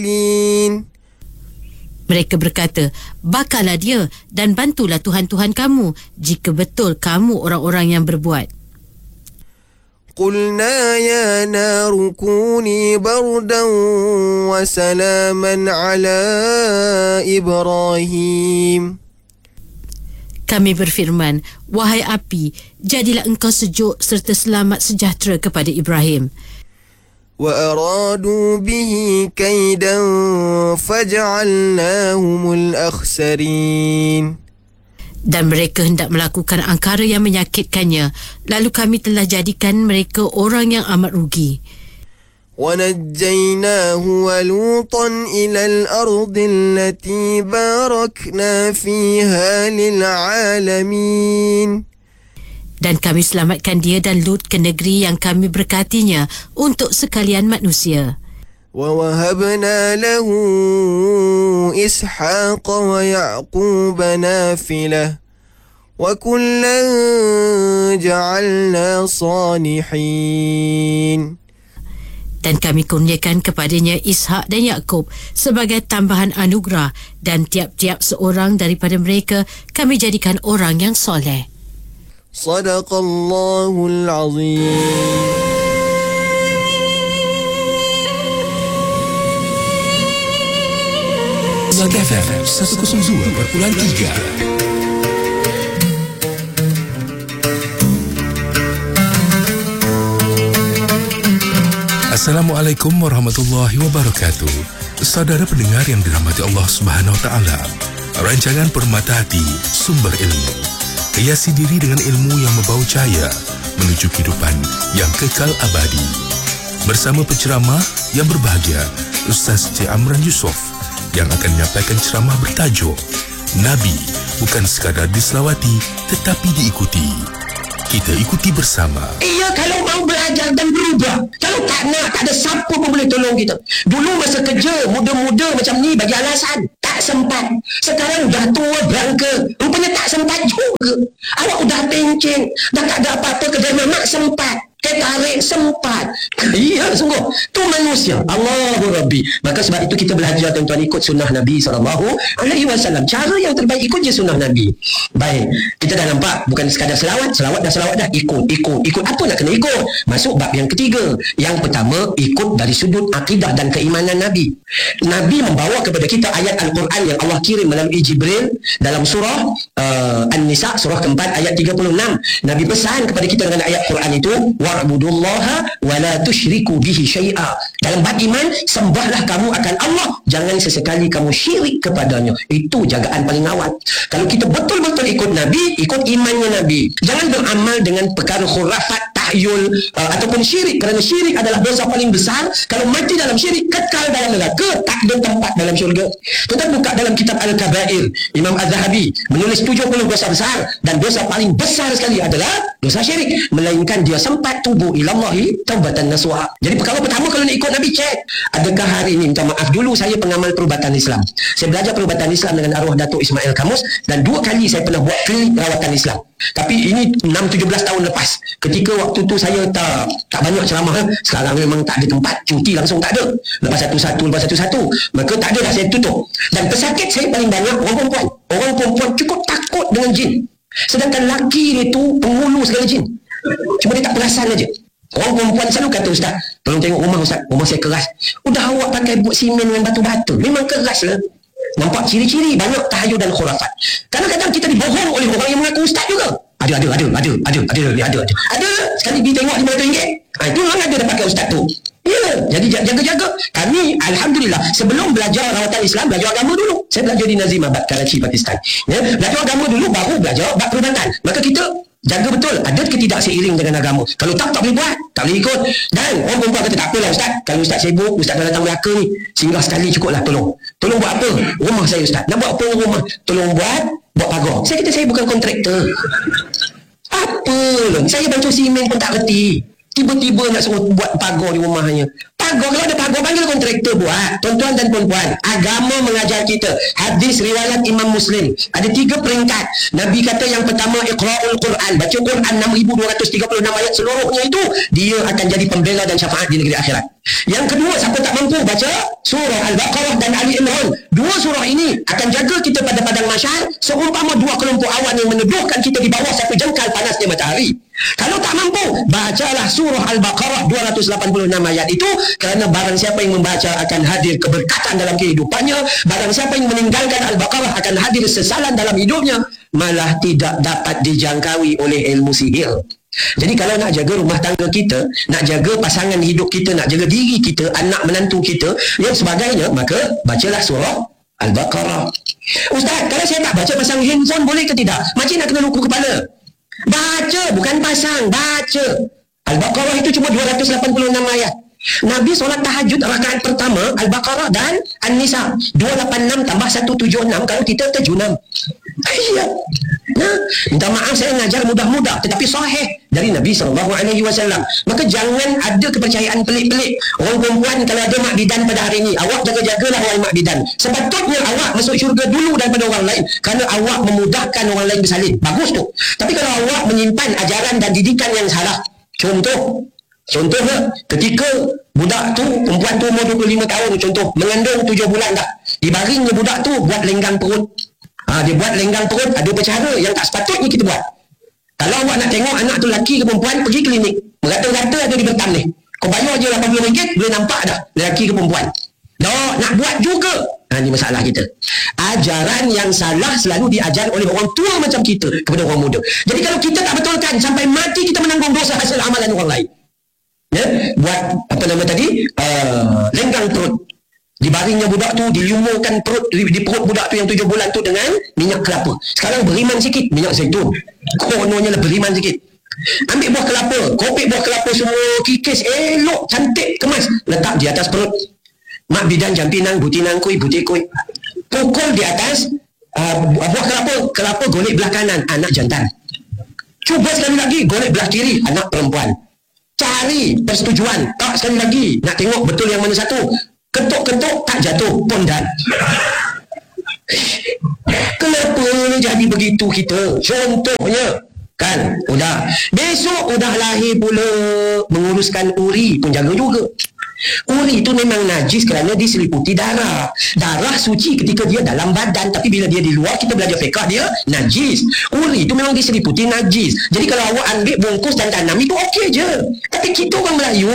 Mereka berkata, bakarlah dia dan bantulah Tuhan-Tuhan kamu jika betul kamu orang-orang yang berbuat. قلنا يا نار كوني بردا وسلاما على إبراهيم. Kami berfirman, wahai api, jadilah engkau sejuk serta selamat sejahtera kepada Ibrahim. وأرادوا به كيدا فجعلناهم الأخسرين. Dan mereka hendak melakukan angkara yang menyakitkannya, lalu kami telah jadikan mereka orang yang amat rugi. ونجيناه ولوطا إلى الأرض التي باركنا فيها للعالمين. Dan kami selamatkan dia dan Lut ke negeri yang kami berkatinya untuk sekalian manusia. ووهبنا له إسحاق ويعقوب نافلة وكلا جعلنا صالحين. Dan kami kurniakan kepadanya Ishak dan Yakub sebagai tambahan anugerah, dan tiap-tiap seorang daripada mereka kami jadikan orang yang soleh. Sadaqallahul Azim. Zak FM 102.3. Assalamualaikum warahmatullahi wabarakatuh. Saudara pendengar yang dirahmati Allah Subhanahu wa taala, rancangan Permata Hati, sumber ilmu. Hiasi diri dengan ilmu yang membau cahaya menuju kehidupan yang kekal abadi. Bersama penceramah yang berbahagia, Ustaz C. Amran Yusof, yang akan menyampaikan ceramah bertajuk Nabi bukan sekadar diselawati tetapi diikuti. Kita ikuti bersama. Iya, kalau mau belajar dan berubah. Kalau tak nak, tak ada siapa pun boleh tolong kita. Dulu masa kerja, muda-muda macam ni bagi alasan. Tak sempat. Sekarang dah tua berangka. Rupanya tak sempat juga. Awak dah pencen. Dah tak ada apa-apa kerja, memang sempat. Tarik sempat. Iya, sungguh. Tu manusia. Allahu Rabbi. Maka sebab itu kita belajar tuan-tuan ikut sunnah Nabi SAW. Cara yang terbaik ikut je sunnah Nabi. Baik. Kita dah nampak. Bukan sekadar selawat. Selawat dah. Ikut. Apa nak kena ikut? Masuk bab yang ketiga. Yang pertama, ikut dari sudut akidah dan keimanan Nabi. Nabi membawa kepada kita ayat Al-Quran yang Allah kirim melalui Jibril dalam surah An-Nisa, surah keempat ayat 36. Nabi pesan kepada kita dengan ayat Quran itu, wa'budullaha wa la tusyriku bihi syai'a. Dalam bab iman, sembahlah kamu akan Allah, jangan sesekali kamu syirik kepadanya. Itu jagaan paling awal. Kalau kita betul-betul ikut Nabi, ikut imannya Nabi. Jangan beramal dengan perkara khurafat, tahyul ataupun syirik, kerana syirik adalah dosa paling besar. Kalau mati dalam syirik, kekal dalam neraka, tak ada tempat dalam syurga. Kita buka dalam kitab Al-Kabair, Imam Az-Zahabi menulis 70 dosa besar, dan dosa paling besar sekali adalah dosa syirik, melainkan dia sempat tubu ilallahi taubatan nasuha. Jadi perkara pertama kalau nak ikut Nabi, cek adakah hari ini, minta maaf dulu, saya pengamal perubatan Islam. Saya belajar perubatan Islam dengan arwah Datuk Ismail Kamus, dan 2 kali saya pernah buat klinik rawatan Islam. Tapi ini 6-17 tahun lepas. Ketika waktu tu saya tak banyak ceramah. Sekarang memang tak ada tempat, cuti langsung tak ada. Lepas satu-satu. Maka tak ada dah, saya tutup. Dan pesakit saya paling banyak orang perempuan. Orang perempuan cukup takut dengan jin. Sedangkan laki itu penghulu segala jin. Cuma dia tak perasan aja. Orang perempuan selalu kata, Ustaz, tolong tengok rumah Ustaz, rumah saya keras. Udah awak pakai buat simen dengan batu-batu, memang keras lah. Nampak ciri-ciri banyak tahayul dan khurafat. Kadang-kadang kita dibohong oleh orang yang mengaku Ustaz juga. Ada. Sekali pergi tengok RM500. Itu memang ada dah pakai Ustaz tu. Ya, jadi jaga-jaga. Kami Alhamdulillah sebelum belajar rawatan Islam, belajar agama dulu. Saya belajar di Nazimabad, Karachi, Pakistan. Ya, belajar agama dulu, baru belajar bab perubatan. Maka kita jaga betul, ada ke tidak seiring dengan agama. Kalau tak boleh buat, tak boleh ikut. Dan orang perempuan kata, tak apalah Ustaz, kalau Ustaz sibuk, Ustaz dah datang Melaka ni, singgah sekali cukuplah, tolong buat apa? Rumah saya Ustaz, nak buat apa rumah? Tolong buat pagar. Saya kata, saya bukan kontraktor. Apa lah, saya bantu simen pun tak reti. Tiba-tiba nak suruh buat pagar di rumahnya. Pagar, kalau ada pagar, panggil kontraktor buat. Tuan-tuan dan puan-puan, agama mengajar kita. Hadis riwayat Imam Muslim. Ada 3 peringkat. Nabi kata yang pertama, Iqra'ul Quran. Baca Quran 6,236 ayat seluruhnya itu, dia akan jadi pembela dan syafaat di negeri akhirat. Yang kedua, siapa tak mampu baca surah Al-Baqarah dan Ali Imran. 2 surah ini akan jaga kita pada padang mahsyar seumpama 2 kelompok awan yang meneduhkan kita di bawah satu jengkal panasnya matahari. Kalau tak mampu, bacalah surah Al-Baqarah 286 ayat itu, kerana barang siapa yang membaca akan hadir keberkatan dalam kehidupannya, barang siapa yang meninggalkan Al-Baqarah akan hadir sesalan dalam hidupnya, malah tidak dapat dijangkaui oleh ilmu sihir. Jadi kalau nak jaga rumah tangga kita, nak jaga pasangan hidup kita, nak jaga diri kita, anak menantu kita, yang sebagainya, maka bacalah surah Al-Baqarah. Ustaz, kalau saya tak baca pasang handphone boleh ke tidak? Macam nak kena luku kepala? Baca, bukan pasang, baca. Al-Baqarah itu cuma 286 ayat. Nabi solat tahajud rakaat pertama Al-Baqarah dan An-Nisa 286 tambah 176, kalau kita terjunam. Iya. Nah, minta maaf saya ngajar mudah-mudah, tetapi sahih dari Nabi SAW. Maka jangan ada kepercayaan pelik-pelik. Orang perempuan kalau ada mak bidan pada hari ini, awak jaga-jagalah wahai mak bidan. Sepatutnya awak masuk syurga dulu daripada orang lain, kerana awak memudahkan orang lain bersalin. Bagus tu. Tapi kalau awak menyimpan ajaran dan didikan yang salah, contohnya ketika budak tu, perempuan tu umur 25 tahun contoh, mengandung 7 bulan dah, dibaringnya budak tu buat lenggang perut. Dia buat lenggang perut, ada perkara yang tak sepatutnya kita buat. Kalau awak nak tengok anak tu lelaki ke perempuan, pergi klinik. Merata-rata ada di Bertam ni. Kau bayar je RM80, boleh nampak dah lelaki ke perempuan. Nak buat juga. Ini masalah kita. Ajaran yang salah selalu diajar oleh orang tua macam kita kepada orang muda. Jadi kalau kita tak betulkan, sampai mati kita menanggung dosa hasil amalan orang lain. Ya? Buat apa nama tadi? Lenggang perut. Dibaringnya budak tu, dilumurkan perut di perut budak tu yang 7 bulan tu dengan minyak kelapa. Sekarang beriman sikit, minyak zaitun. Kononnya lah beriman sikit. Ambil buah kelapa, kopik buah kelapa semua, kikis, elok, cantik, kemas, letak di atas perut. Mak bidan jampinang, butinang kuih, butikui. Pukul di atas buah kelapa golek belah kanan, anak jantan. Cuba sekali lagi, golek belah kiri, anak perempuan. Cari persetujuan, tak sekali lagi, nak tengok betul yang mana satu. Ketuk-ketuk tak jatuh, pondan. Kenapa jadi begitu kita? Contohnya, kan, besok udah lahir pula, menguruskan uri pun jaga juga. Uri itu memang najis kerana diseliputi darah. Darah suci ketika dia dalam badan, tapi bila dia di luar, kita belajar fiqh, dia najis. Uri itu memang diseliputi najis. Jadi kalau awak ambil bungkus dan tanam, itu okey je. Tapi kita orang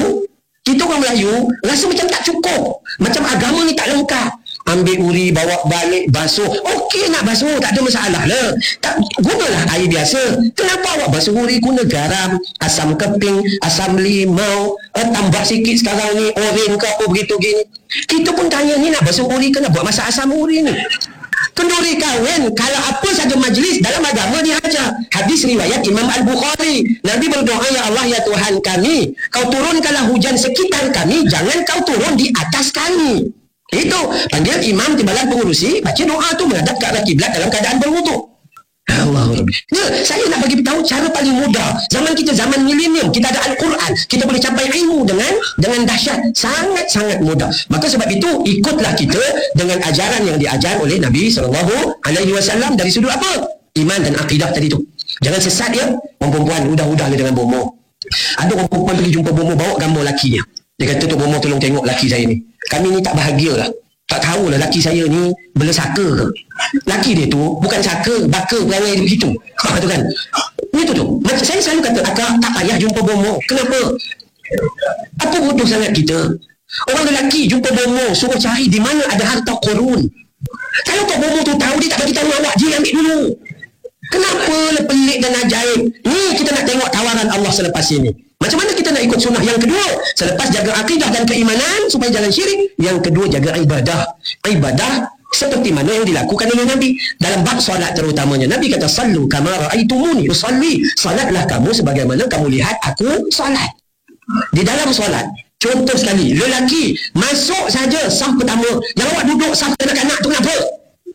Melayu rasa macam tak cukup, macam agama ni tak lengkap. Ambil uri, bawa balik, basuh. Okey nak basuh, tak ada masalah lah. Gunalah air biasa. Kenapa awak basuh uri? Guna garam, asam keping, asam limau, tambah sikit sekarang ni oren ke apa begitu gini. Kita pun tanya ni nak basuh uri ke nak buat masak asam uri ni? Kenduri kahwin, kalau apa saja majlis dalam agama diajar. Hadis riwayat Imam Al-Bukhari. Nabi berdoa, ya Allah, ya Tuhan kami, kau turunkanlah hujan sekitar kami, jangan kau turun di atas kami. Itu panggil imam timbalan pengurusi, baca doa tu menghadap ke arah kiblat dalam keadaan berwuduk. Allah Rabbi. Saya nak bagi tahu cara paling mudah. Zaman kita zaman milenium, kita ada Al-Quran, kita boleh capai ilmu dengan dahsyat, sangat-sangat mudah. Maka sebab itu ikutlah kita dengan ajaran yang diajar oleh Nabi SAW dari sudut apa? Iman dan akidah tadi tu. Jangan sesat ya. Orang perempuan udah dengan bomo. Ada orang perempuan pergi jumpa bomo, bawa gambar lakinya. Dia kata, Tok Bomo tolong tengok laki saya ni. Kami ni tak bahagia lah. Tak tahulah laki saya ni bela saka ke. Laki dia tu bukan saka, baka, perangai begitu. Tu kan. Itu tu. Macam saya selalu kata, akak tak payah jumpa bomo. Kenapa? Apa bodoh sangat kita? Orang lelaki jumpa bomo, suruh cari di mana ada harta korun. Kalau Tok Bomo tu tahu, dia tak bagi tahu awak, dia ambil dulu. Kenapa pelik dan ajaib? Ni kita nak tengok tawaran Allah selepas ini. Macam mana kita nak ikut sunnah? Yang kedua, selepas jaga akidah dan keimanan supaya jangan syirik, yang kedua jaga ibadah. Ibadah seperti mana yang dilakukan oleh Nabi dalam bab solat terutamanya. Nabi kata, sallu kama ra'aitumuni usalli. Salatlah kamu sebagaimana kamu lihat aku solat. Di dalam solat, contoh sekali, lelaki masuk saja saf pertama, yang awak duduk saf kanak-kanak tu kenapa?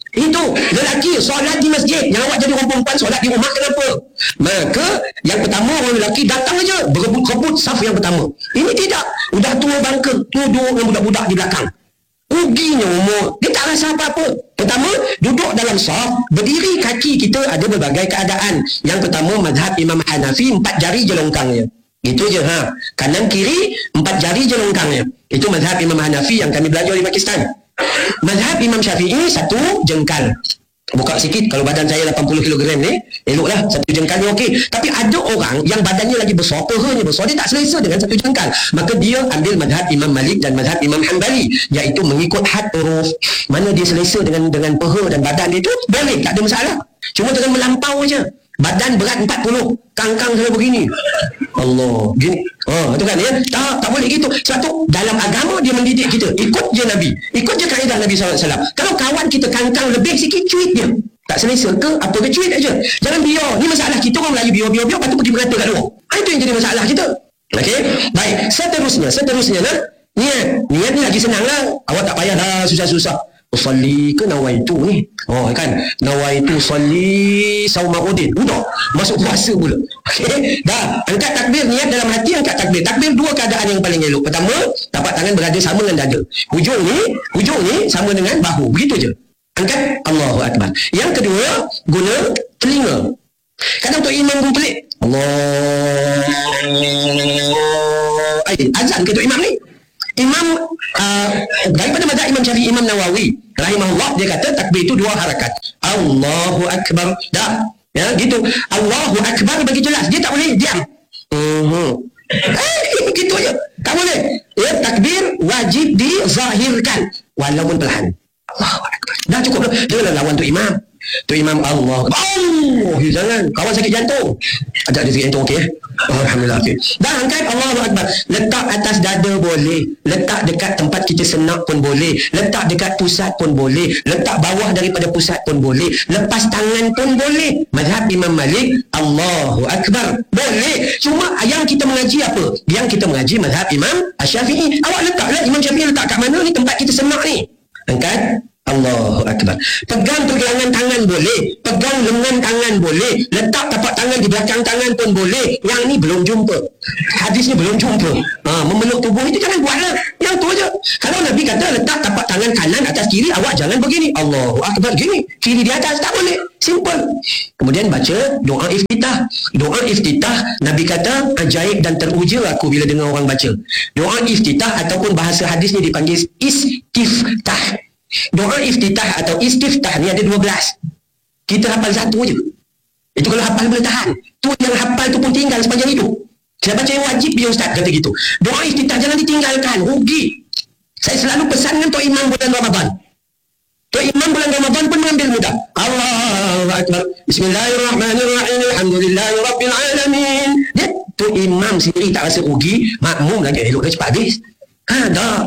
Itu lelaki solat di masjid, yang awak jadi orang perempuan solat di rumah, kenapa? Maka yang pertama orang lelaki datang aja berebut-rebut saf yang pertama. Ini tidak, udah tua bangka, duduk dengan budak-budak di belakang. Ruginya umur, dia tak rasa apa-apa. Pertama, duduk dalam saf, berdiri kaki kita ada berbagai keadaan. Yang pertama, mazhab Imam Hanafi 4 jari je longkangnya. Itu je kanan kiri 4 jari je longkangnya. Itu mazhab Imam Hanafi yang kami belajar di Pakistan. Mazhab Imam Syafi'i 1 jengkal. Buka sikit, kalau badan saya 80 kg ni, eloklah 1 jengkal ni okey. Tapi ada orang yang badannya lagi besar, pahanya besar, dia tak selesa dengan 1 jengkal. Maka dia ambil mazhab Imam Malik dan mazhab Imam Hanbali, iaitu mengikut had huruf. Mana dia selesa dengan paha dan badan dia tu, boleh, tak ada masalah. Cuma jangan melampau je. Badan berat 40, kangkang saya begini. Allah, gini. Itu kan ya? Tak boleh gitu. Sebab tu dalam agama dia mendidik kita, ikut je Nabi. Ikut je kaedah Nabi SAW. Kalau kawan kita kangkang lebih sikit, cuit dia. Tak selesa ke apa ke, cuit aja. Jangan biar. Ni masalah kita orang Melayu, biar lepas tu pergi berkata kat luar. Itu yang jadi masalah kita. Okey? Baik, seterusnya lah. Niat ni lagi senang lah. Awak tak payah dah susah-susah. Usalli ke nawaitu ni? Kan? Nawaitu salli saumaudin. Udah, masuk puasa pula. Okey? Dah, angkat takbir, niat dalam hati, angkat takbir. Takbir 2 keadaan yang paling elok. Pertama, tapak tangan berada sama dengan dada. Hujung ni sama dengan bahu. Begitu je. Angkat, Allahu Akbar. Yang kedua, guna telinga. Kadang untuk imam pun pelik. Allah. Azan ke untuk imam ni? Imam daripada mazhab Imam Syafi'i, Imam Nawawi rahimahullah, dia kata takbir itu 2 harakat. Allahu Akbar. Dah. Ya, gitu. Allahu Akbar bagi jelas. Dia tak boleh diam. Gitu je. Tak boleh. Ya, takbir wajib dizahirkan walaupun perlahan. Allahu Akbar. Dah cukup dah. Janganlah lawan tu imam. Tu imam Allah. Jangan. Kawan sakit jantung. Ada sakit jantung, okey? Alhamdulillah, okey. Dah angkat, Allahu Akbar. Letak atas dada boleh. Letak dekat tempat kita senak pun boleh. Letak dekat pusat pun boleh. Letak bawah daripada pusat pun boleh. Lepas tangan pun boleh. Mazhab Imam Malik, Allahu Akbar. Boleh. Cuma yang kita mengaji apa? Yang kita mengaji mazhab Imam Syafi'i. Awak letaklah, Imam Syafi'i letak kat mana ni tempat kita senak ni? Angkat, Allahu Akbar. Pegang pergelangan tangan boleh, pegang lengan tangan boleh, letak tapak tangan di belakang tangan pun boleh. Yang ni belum jumpa, hadis ni belum jumpa. Memeluk tubuh itu jangan buatlah. Yang tu aja. Kalau Nabi kata letak tapak tangan kanan atas kiri, awak jangan begini, Allahu Akbar gini, kiri di atas, tak boleh. Simple. Kemudian baca doa iftitah. Doa iftitah, Nabi kata ajaib dan teruja aku bila dengar orang baca. Doa iftitah ataupun bahasa hadis ni dipanggil istiftah. Doa iftitah atau istiftah ni ada 12. Kita hafal 1 je. Itu kalau hafal boleh tahan. Tu yang hafal tu pun tinggal sepanjang hidup. Saya baca yang wajib biar ustaz kata gitu. Doa iftitah jangan ditinggalkan, rugi. Saya selalu pesan dengan Tok Imam bulan Ramadan. Tok Imam bulan Ramadan pun mengambil mudah. Allahu Akbar. Bismillahirrahmanirrahim. Alhamdulillahirabbil alamin. Dia Tok Imam sendiri tak rasa rugi, makmum lagi elok dah cepat habis. Dah.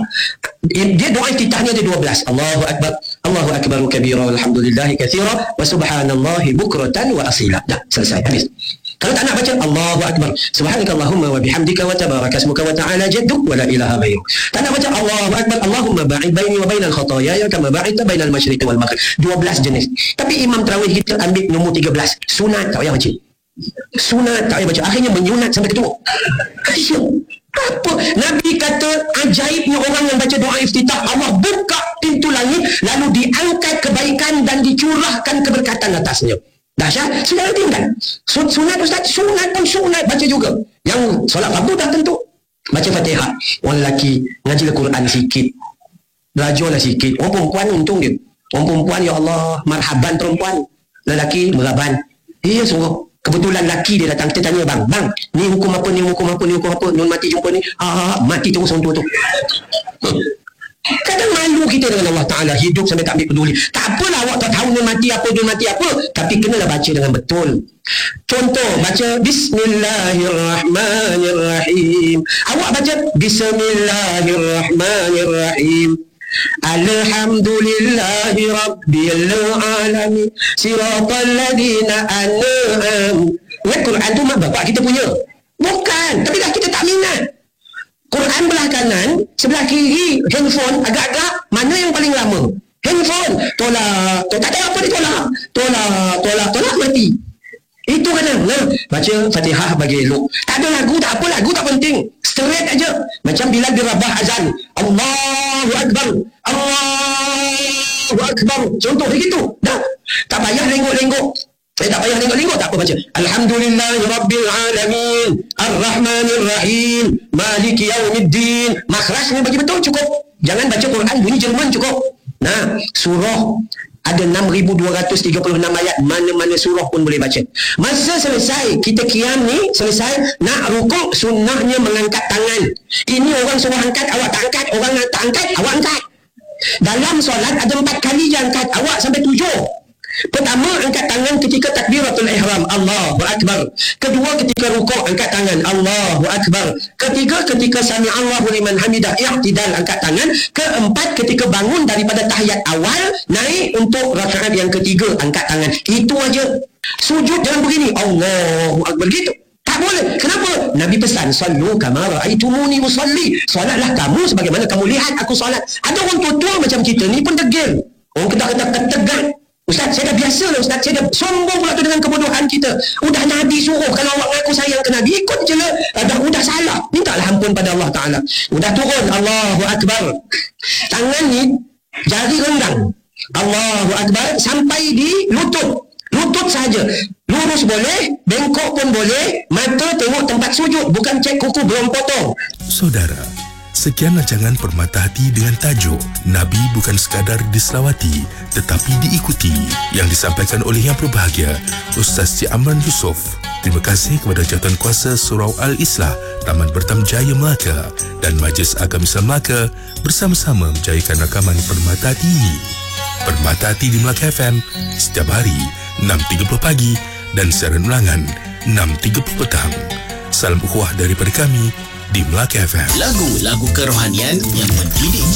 Dia doa iftitahnya ada 12. Allahu Akbar, Allahu Akbar kabira walhamdulillahi katsira wa subhanallahi bukratan wa asila. Dah, selesai, habis. Kalau tak nak baca Allahu Akbar, subhanakallahumma wa bihamdika wa tabaraka ismuka wa ta'ala jadduk wa la ilaha ghairuk. Tak nak baca Allahu Akbar, Allahumma ba'id baini wa bainal khataaya kama ba'idta bainal masyriqi wal maghrib. 12 jenis. Tapi imam tarawih kita ambil nombor 13. Sunat tak payah baca. Sunat tak payah baca. Akhirnya menyunat sampai ketua. Apa? Nabi kata ajaibnya orang yang baca doa iftitah, Allah buka pintu langit lalu diangkat kebaikan dan dicurahkan keberkatan atasnya. Dahsyat. Sudah tinggal. Sunat ustaz, sunat pun sunat baca juga. Yang solat fardu dah tentu baca Fatihah. Orang lelaki ngaji Al-Quran sikit, belajarlah sikit. Orang perempuan untung dia. Orang perempuan, ya Allah, marhaban perempuan. Lelaki meraban. Sungguh. Kebetulan laki dia datang, kita tanya bang, ni hukum apa, ni hukum apa, ni hukum apa, nun mati jumpa ni, mati terus orang tua tu. Kadang malu kita dengan Allah Ta'ala, hidup sampai tak ambil peduli. Tak apalah awak tak tahu nun mati apa, tapi kenalah baca dengan betul. Contoh, baca Bismillahirrahmanirrahim. Awak baca Bismillahirrahmanirrahim. Alhamdulillahi Rabbil Alamin Siratal ladina an'am. Ingat Quran tu mak bapak kita punya? Bukan, tapi dah kita tak minat. Quran belah kanan, sebelah kiri handphone, agak-agak mana yang paling lama? Handphone tolak. Tak ada apa ditolak. Tolak mati. Itu kata, baca Fatihah bagi elok. Tak ada lagu, tak apa, lagu tak penting. Straight aja. Macam bila dirabah azan. Allahu Akbar. Allahu Akbar. Contoh begitu. Dah. Tak payah lenggok-lenggok. Tak payah lenggok-lenggok, tak apa baca. Alhamdulillahirabbil alamin. Ar-Rahmanir-Rahim. Maliki yaumiddin. Makhrajnya bagi betul cukup. Jangan baca Quran bunyi Jerman cukup. Nah, surah ada 6,236 ayat, mana-mana surah pun boleh baca. Masa selesai kita qiyam ni, selesai nak rukuk, sunnahnya mengangkat tangan. Ini orang suruh angkat, awak tak angkat. Orang tak angkat, awak angkat. Dalam solat ada 4 kali je angkat, awak sampai 7. Pertama, angkat tangan ketika takbiratul ihram, Allahu Akbar. Kedua, ketika rukuk, angkat tangan, Allahu Akbar. Ketiga, ketika sami'allahu liman hamidah, i'tidal, angkat tangan. Keempat, ketika bangun daripada tahiyat awal, naik untuk rakaat yang ketiga, angkat tangan. Itu aja. Sujud jangan begini, Allahu Akbar gitu. Tak boleh. Kenapa? Nabi pesan, sallu kama ra'aitumuni usalli. Solatlah kamu sebagaimana kamu lihat aku solat. Ada orang tua-tua macam kita ni pun degil. Orang ketak-ketak. Ustaz, saya dah biasa lah Ustaz. Saya dah sombong pula tu dengan kebodohan kita. Udah Nabi suruh, kalau awak mengaku sayang ke Nabi, ikut je lah. Udah salah, mintalah ampun pada Allah Ta'ala. Udah turun, Allahu Akbar. Tangan ni jari renggang, Allahu Akbar, sampai di lutut. Lutut saja. Lurus boleh, bengkok pun boleh. Mata tengok tempat sujud, bukan cek kuku belum potong. Saudara, sekian rancangan Permata Hati dengan tajuk Nabi bukan sekadar diselawati tetapi diikuti, yang disampaikan oleh Yang Berbahagia Ustaz Cik Amran Yusof. Terima kasih kepada Jawatankuasa Surau Al-Islah Taman Bertamjaya Melaka dan Majlis Agama Islam Melaka bersama-sama menjayakan rakaman Permata Hati ini. Permata Hati di Melaka FM setiap hari 6.30 pagi dan siaran ulangan 6.30 petang. Salam ukhuwah daripada kami di Melaka FM. Lagu-lagu kerohanian yang mendidik